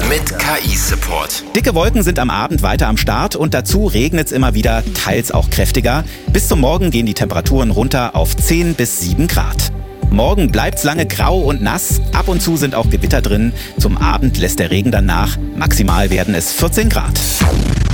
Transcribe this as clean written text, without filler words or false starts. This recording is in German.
mit KI-Support. Dicke Wolken sind am Abend weiter am Start und dazu regnet es immer wieder, teils auch kräftiger. Bis zum Morgen gehen die Temperaturen runter auf 10 bis 7 Grad. Morgen bleibt's lange grau und nass, ab und zu sind auch Gewitter drin. Zum Abend lässt der Regen dann nach, maximal werden es 14 Grad.